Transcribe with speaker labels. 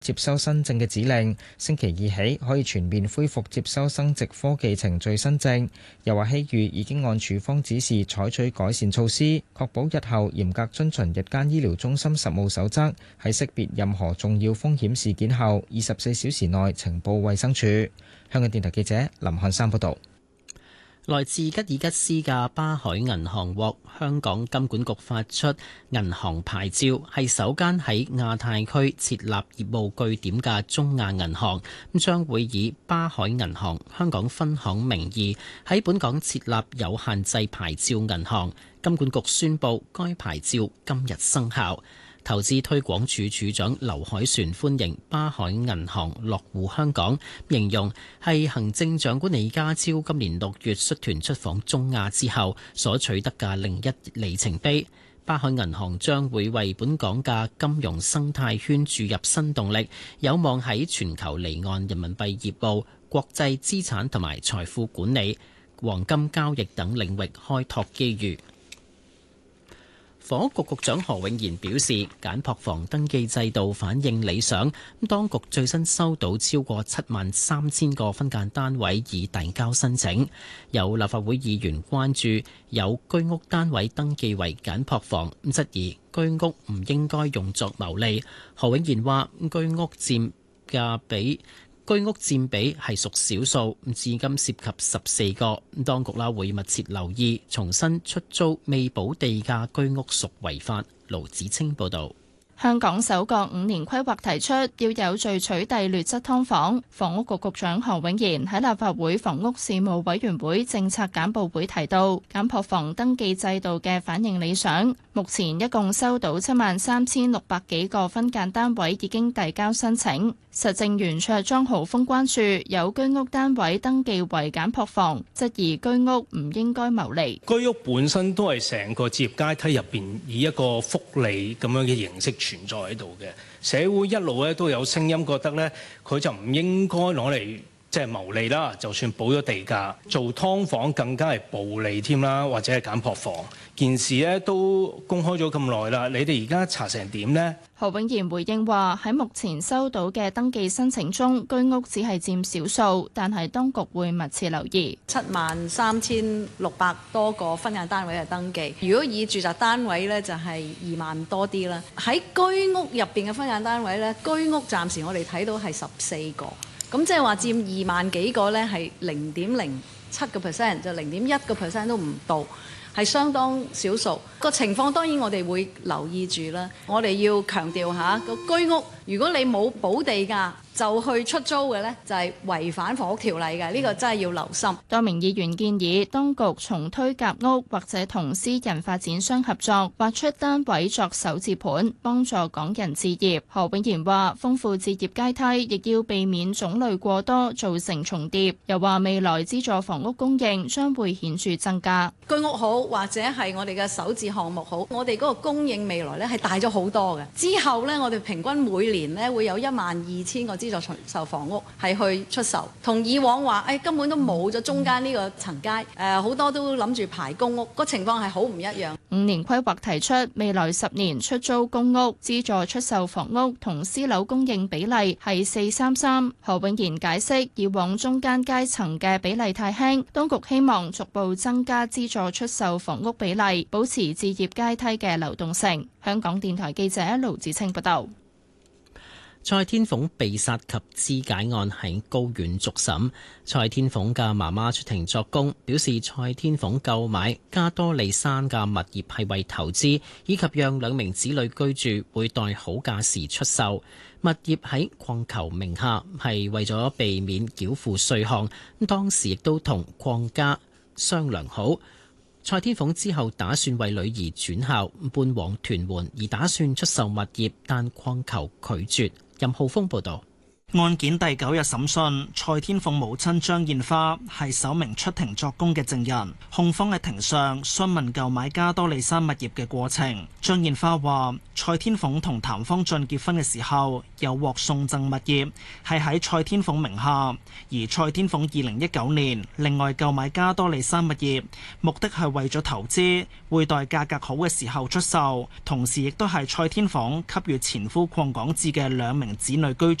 Speaker 1: 接收新證嘅指令，星期二起可以全面恢復接收生殖科技程序新證。又話希裕已經按處方指示採取改善措施，確保日後嚴格遵循日間醫療中心實務守則，喺識別任何重要風險事件後24小時內呈報衛生署。香港電台記者林漢山報道。
Speaker 2: 來自吉爾吉斯嘅巴海銀行獲香港金管局發出銀行牌照，係首間喺亞太區設立業務據點嘅中亞銀行，將會以巴海銀行香港分行名義喺本港設立有限制牌照銀行。金管局宣布該牌照今日生效。投資推廣署署長劉凱旋歡迎巴海銀行落戶香港，形容係行政長官李家超今年6月率團出訪中亞之後所取得嘅另一里程碑。巴海銀行將會為本港嘅金融生態圈注入新動力，有望喺全球離岸人民幣業務、國際資產同埋財富管理、黃金交易等領域開拓機遇。房屋局局長何永賢表示，簡樸房登記制度反應理想。當局最新收到超過73000個分間單位已遞交申請。有立法會議員關注有居屋單位登記為簡樸房，質疑居屋唔應該用作牟利。何永賢話：居屋佔比係屬少數，至今涉及14個。當局會密切留意，重新出租未補地價居屋屬違法。盧子清報導。
Speaker 3: 香港首個5年規劃提出要有序取締劣質劏房。房屋局局長何永賢喺立法會房屋事務委員會政策簡報會提到，簡樸房登記制度嘅反應理想。目前一共收到73600幾個分間單位已經遞交申請。實政圓桌莊豪峰關注有居屋單位登記為簡樸房，質疑居屋唔應該牟利。
Speaker 4: 居屋本身都係成個置業階梯入邊以一個福利咁樣嘅形式存在喺度嘅，社會一路咧都有聲音覺得咧，佢就唔應該攞嚟即係牟利啦。就算補咗地價，做劏房更加係暴利添啦，或者係簡樸房。件事咧都公開咗咁耐啦，你哋而家查成點呢？
Speaker 3: 何永賢回應話：喺目前收到嘅登記申請中，居屋只係佔少數，但係當局會密切留意。
Speaker 5: 73600多個分間單位嘅登記，如果以住宅單位呢，就係2萬多啲啦。喺居屋入邊嘅分間單位呢，居屋暫時我哋睇到係14個，咁即係話佔2萬幾個呢，係0.07%，就0.1%都唔到。係相當少數個情況，當然我哋會留意住啦。我哋要強調下個居屋，如果你冇補地價就去出租嘅呢，就係違反房屋條例嘅。呢個真係要留心。
Speaker 3: 多名議員建議當局重推夾屋，或者同私人發展商合作，劃出單位作首置盤，幫助港人置業。何永賢話：豐富置業階梯，亦要避免種類過多造成重疊。又話未來資助房屋供應將會顯著增加。
Speaker 5: 居屋好，或者係我哋嘅首置項目好，我哋嗰個供應未來呢係大咗好多嘅。之後呢，我哋平均每年呢會有12000個資助出售房屋係去出售，同以往話根本都冇咗中間呢個層階，好多都諗住排公屋，個情況係好唔一樣。
Speaker 3: 5年規劃提出未來10年出租公屋、資助出售房屋同私樓供應比例係4:33。何永賢解釋，以往中間階層嘅比例太輕，當局希望逐步增加資助出售房屋比例，保持置業階梯嘅流動性。香港電台記者盧子清報道。
Speaker 2: 蔡天鳳被殺及肢解案喺高院續審，蔡天鳳嘅媽媽出庭作供，表示蔡天鳳購買加多利山嘅物業係為投資，以及讓2名子女居住，會待好價時出售。物業喺鄺球名下係為咗避免繳付稅項，當時亦都同鄺家商量好。蔡天鳳之後打算為女兒轉校，搬往屯門，而打算出售物業，但鄺球拒絕。任浩峰報導。
Speaker 6: 案件第9日審訊，蔡天鳳母親張燕花係首名出庭作供嘅證人。控方喺庭上詢問購買加多利山物業嘅過程。張燕花話：蔡天鳳同譚方俊結婚嘅時候有獲送贈物業，係喺蔡天鳳名下。而蔡天鳳2019年另外購買加多利山物業，目的係為咗投資，會待價格好嘅時候出售。同時亦都係蔡天鳳給予前夫鄺港智嘅2名子女居